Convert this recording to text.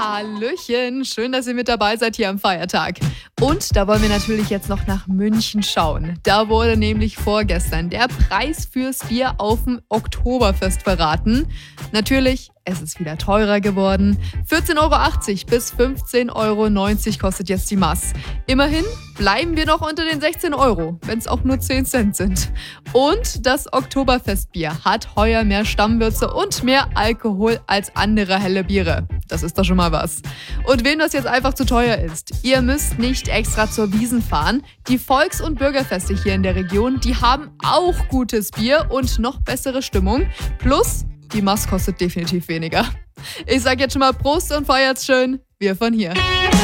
Hallöchen, schön, dass ihr mit dabei seid hier am Feiertag. Und da wollen wir natürlich jetzt noch nach München schauen. Da wurde nämlich vorgestern der Preis fürs Bier auf dem Oktoberfest verraten. Natürlich, es ist wieder teurer geworden. 14,80 € bis 15,90 € kostet jetzt die Maß. Immerhin bleiben wir noch unter den 16 €, wenn es auch nur 10 Cent sind. Und das Oktoberfestbier hat heuer mehr Stammwürze und mehr Alkohol als andere helle Biere. Das ist doch schon mal was. Und wem das jetzt einfach zu teuer ist, ihr müsst nicht extra zur Wiesn fahren. Die Volks- und Bürgerfeste hier in der Region, die haben auch gutes Bier und noch bessere Stimmung. Plus, die Maß kostet definitiv weniger. Ich sag jetzt schon mal Prost und feiert's schön. Wir von hier.